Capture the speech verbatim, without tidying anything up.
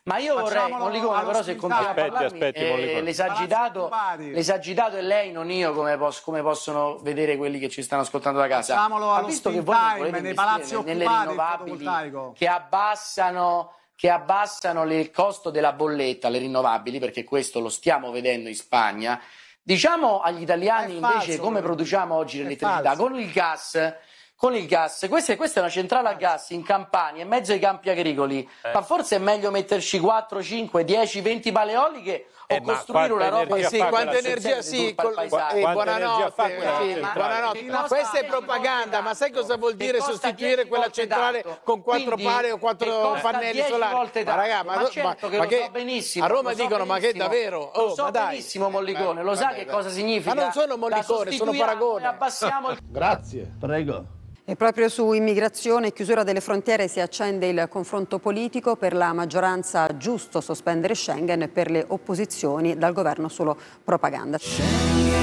Ma io vorrei, Facciamolo Mollicone, allo però se spuntare. continua a Aspetti, parlarmi, aspetti, eh, Mollicone. l'esagitato, Palazzo Occupati. l'esagitato è lei, non io, come, posso- come possono vedere quelli che ci stanno ascoltando da casa. Facciamolo Ma allo visto che spin voi non time, volete nei investire palazzi nelle- nelle occupati, il rinnovabili fotovoltaico. che abbassano, che abbassano le- il costo della bolletta, le rinnovabili, perché questo lo stiamo vedendo in Spagna, diciamo agli italiani È invece falso, come però. produciamo oggi È l'elettricità falso. con il gas. Con il gas, questa è, questa è una centrale a gas in Campania, in mezzo ai campi agricoli, Eh. ma forse è meglio metterci quattro, cinque, dieci, venti pale eoliche o Eh, ma costruire una quanta roba energia che fa si quella quanta centrale? energia sì, col Qua- paesaggio. eh, quanta energia fa quella sì, centrale? buonanotte. Che costa Questa è dieci propaganda, volte ma sai tanto. cosa vuol Che dire costa sostituire dieci quella volte centrale tanto. con quattro Quindi, pale o che quattro costa pannelli dieci solari? volte Ma raga, tanto. ma, Ma ma- certo che ma lo che so benissimo, a Roma lo so dicono ma che benissimo. davvero? Lo Oh, so ma dai. benissimo, Mollicone, lo sa Vabbè, che dai. cosa significa? Ma non sono La Mollicone, sono sostituiamo Paragone. e abbassiamo il Grazie. Prego. E proprio su immigrazione e chiusura delle frontiere si accende il confronto politico. Per la maggioranza giusto sospendere Schengen, per le opposizioni dal governo solo propaganda.